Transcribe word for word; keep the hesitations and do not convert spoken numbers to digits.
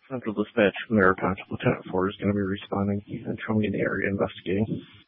Central Dispatch, Mayor Constable Lieutenant Ford is going to be responding and coming in the area investigating.